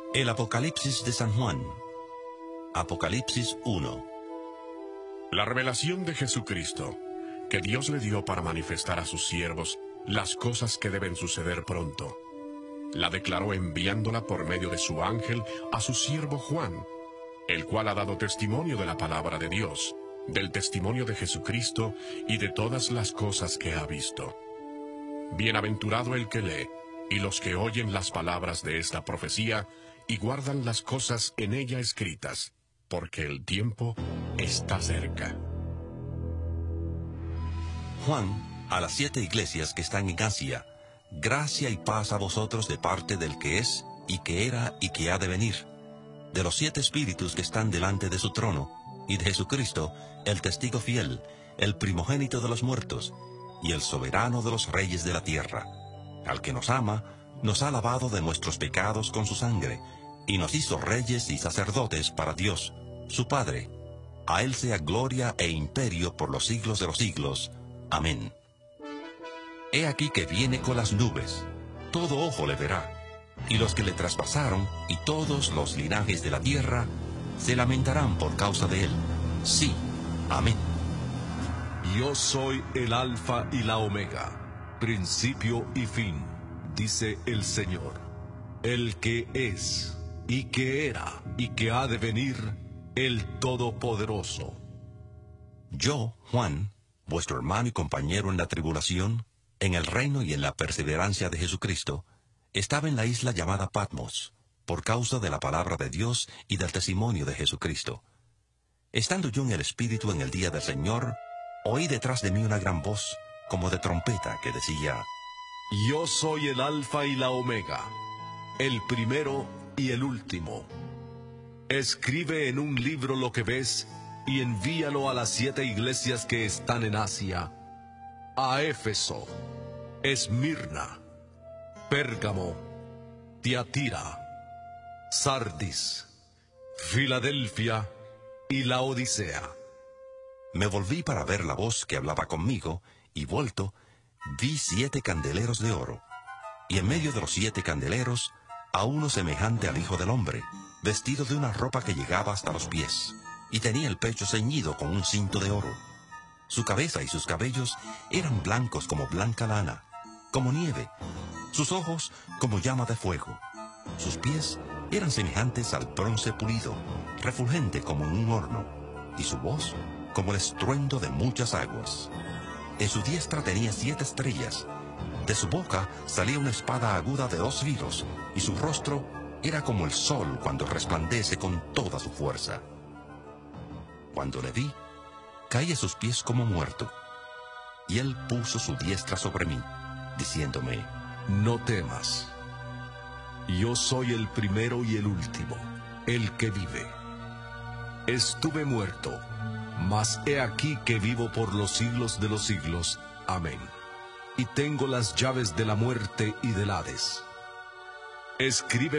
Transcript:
El Apocalipsis de San Juan. Apocalipsis 1. La revelación de Jesucristo, que Dios le dio para manifestar a sus siervos las cosas que deben suceder pronto. La declaró enviándola por medio de su ángel a su siervo Juan, el cual ha dado testimonio de la palabra de Dios, del testimonio de Jesucristo y de todas las cosas que ha visto. Bienaventurado el que lee, y los que oyen las palabras de esta profecía, y guardan las cosas en ella escritas, porque el tiempo está cerca. Juan, a las 7 iglesias que están en Asia, gracia y paz a vosotros de parte del que es, y que era, y que ha de venir, de los 7 espíritus que están delante de su trono, y de Jesucristo, el testigo fiel, el primogénito de los muertos, y el soberano de los reyes de la tierra, al que nos ama, nos ha lavado de nuestros pecados con su sangre, y nos hizo reyes y sacerdotes para Dios, su Padre. A él sea gloria e imperio por los siglos de los siglos. Amén. He aquí que viene con las nubes, todo ojo le verá, y los que le traspasaron, y todos los linajes de la tierra, se lamentarán por causa de él. Sí, amén. Yo soy el Alfa y la Omega, principio y fin, dice el Señor, el que es, y que era, y que ha de venir, el Todopoderoso. Yo, Juan, vuestro hermano y compañero en la tribulación, en el reino y en la perseverancia de Jesucristo, estaba en la isla llamada Patmos, por causa de la palabra de Dios y del testimonio de Jesucristo. Estando yo en el Espíritu en el día del Señor, oí detrás de mí una gran voz, como de trompeta, que decía: Yo soy el Alfa y la Omega, el primero y el último. Escribe en un libro lo que ves, y envíalo a las 7 iglesias que están en Asia: a Éfeso, Esmirna, Pérgamo, Tiatira, Sardis, Filadelfia y Laodicea. Me volví para ver la voz que hablaba conmigo, y vuelto, vi 7 candeleros de oro, y en medio de los 7 candeleros, a uno semejante al Hijo del Hombre, vestido de una ropa que llegaba hasta los pies, y tenía el pecho ceñido con un cinto de oro. Su cabeza y sus cabellos eran blancos como blanca lana, como nieve, sus ojos como llama de fuego, sus pies eran semejantes al bronce pulido, refulgente como en un horno, y su voz como el estruendo de muchas aguas. En su diestra tenía 7 estrellas, de su boca salía una espada aguda de 2 filos, y su rostro era como el sol cuando resplandece con toda su fuerza. Cuando le vi, caí a sus pies como muerto, y él puso su diestra sobre mí, diciéndome: No temas. Yo soy el primero y el último, el que vive. Estuve muerto, mas he aquí que vivo por los siglos de los siglos. Amén. Y tengo las llaves de la muerte y del Hades. Escribe